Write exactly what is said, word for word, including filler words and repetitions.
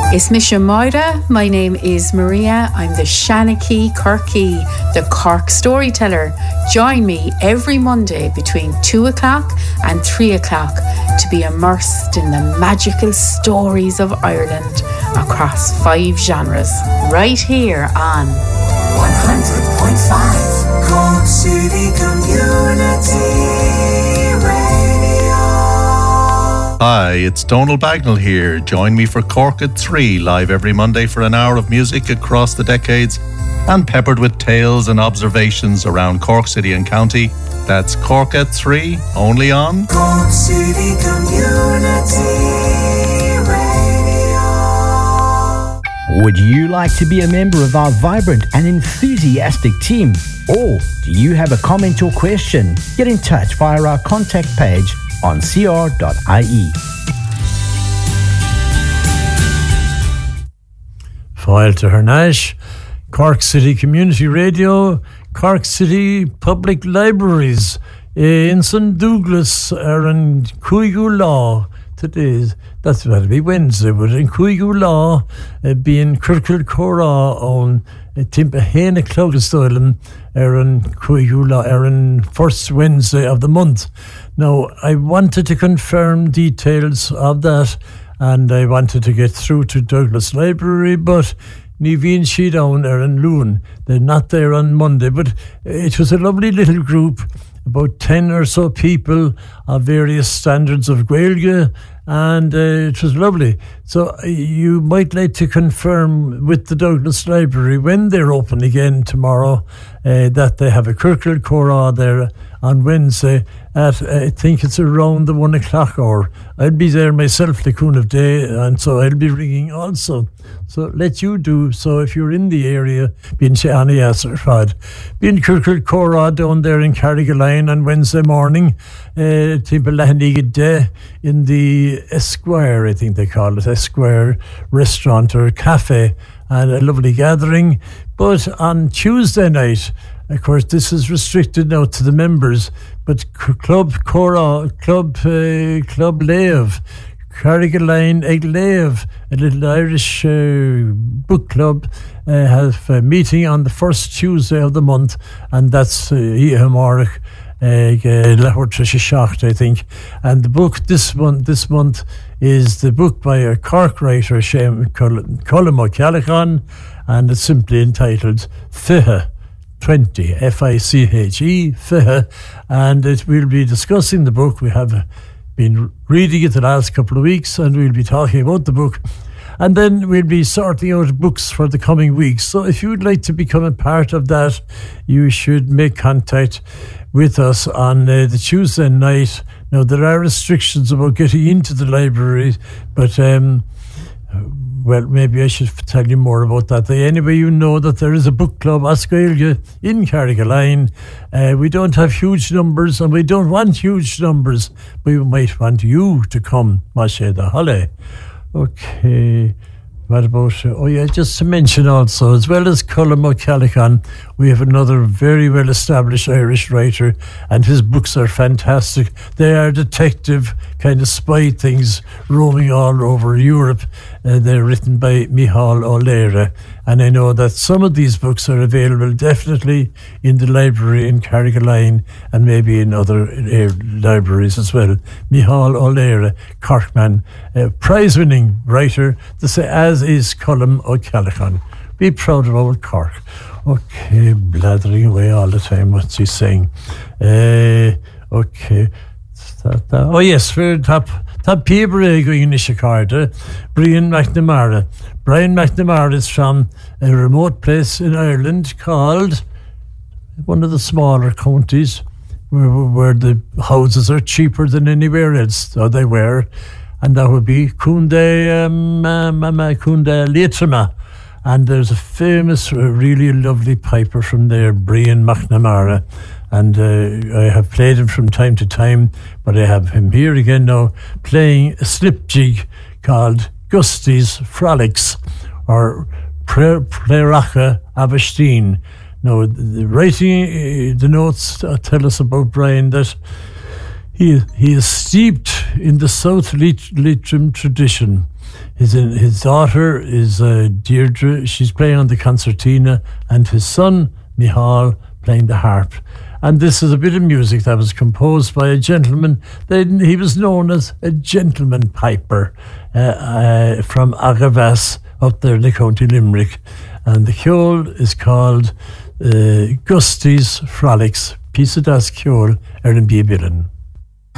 Is Misha Moira. My name is Maria. I'm the Shanachie Corky, the Cork storyteller. Join me every Monday between two o'clock and three o'clock to be immersed in the magical stories of Ireland across five genres, right here on one hundred point five Cork City Community Radio. Hi, it's Donald Bagnall here. Join me for Cork at three, live every Monday for an hour of music across the decades and peppered with tales and observations around Cork City and County. That's Cork at three, only on Cork City Community Radio. Would you like to be a member of our vibrant and enthusiastic team? Or do you have a comment or question? Get in touch via our contact page on c r dot i e. Fáil to Hernash, Cork City Community Radio, Cork City Public Libraries, in Saint Douglas are in Cuigu Law. Today, that's going to be Wednesday, but in Cuigu Law, uh, being Kirkle Cora on Timpa Hena Clogastoilen, are in Cuigu Law, are in first Wednesday of the month. Now, I wanted to confirm details of that, and I wanted to get through to Douglas Library, but Niveen she down are in Loon. They're not there on Monday, but it was a lovely little group, about ten or so people of various standards of Gaeilge, and uh, it was lovely. So uh, you might like to confirm with the Douglas Library when they're open again tomorrow uh, that they have a Kirkle Cora there on Wednesday at, uh, I think it's around the one o'clock hour. I'll be there myself, the Coon of Day, and so I'll be ringing also. So let you do, so if you're in the area, being Shani Asserfad, being Kirkle Cora down there in Carrigaline on Wednesday morning, uh, Day in the Esquire, I think they call it, Esquire restaurant or cafe, and a lovely gathering. But on Tuesday night, of course, this is restricted now to the members, but Club Cora, Club uh, Club Lev, Carrigaline Ag Lev, a little Irish uh, book club, uh, have a meeting on the first Tuesday of the month, and that's Ihamoric Lahore Trisha, I think. And the book this month, this month is the book by a Cork writer, Colm O'Callaghan, and it's simply entitled Fiche twenty, F I C H E, Fiche, and it will be discussing the book. We have been reading it the last couple of weeks, and we'll be talking about the book. And then we'll be sorting out books for the coming weeks. So if you would like to become a part of that, you should make contact with us on uh, the Tuesday night. Now, there are restrictions about getting into the library, but um, well, maybe I should tell you more about that. Anyway, you know that there is a book club, Asgailge, in Carrigaline. Uh, we don't have huge numbers, and we don't want huge numbers. We might want you to come, Mashe da Halle. Okay. What about, uh, oh yeah, just to mention also, as well as Colm O'Callaghan, we have another very well-established Irish writer, and his books are fantastic. They are detective kind of spy things roaming all over Europe. Uh, they're written by Micheál O'Leary, and I know that some of these books are available definitely in the library in Carrigaline and maybe in other uh, libraries as well. Micheál O'Leary, Corkman, uh, prize-winning writer, the say, as is Colm O'Callaghan. Be proud of old Cork. Okay, blathering away all the time. What's he saying? Uh, okay. That, that. Oh yes, we're top top people going in Ishikarda. Brian McNamara. Brian McNamara is from a remote place in Ireland called one of the smaller counties where, where the houses are cheaper than anywhere else. So they were. And that would be Kunde, um, um, um, Kunde Leitrim. And there's a famous, uh, really lovely piper from there, Brian McNamara. And uh, I have played him from time to time, but I have him here again now, playing a slip jig called Gusty's Frolics, or Pleracha Aberdeen. Now, the, the writing, uh, the notes uh, tell us about Brian that He, he is steeped in the South Leitrim tradition. His his daughter is uh, Deirdre. She's playing on the concertina, and his son Michal playing the harp. And this is a bit of music that was composed by a gentleman. They, he was known as a gentleman piper uh, uh, from Agavas up there in the County Limerick. And the ceol is called uh, Gusty's Frolics, Piece of Das Ceol, er an Bíbilin.